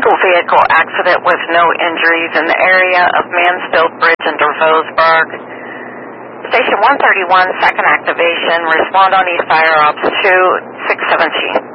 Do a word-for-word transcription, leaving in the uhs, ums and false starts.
motor vehicle accident with no injuries in the area of Mansfield Bridge in Dervosburg. Station one thirty-one, second activation. Respond on East Fire Ops two, six seventeen.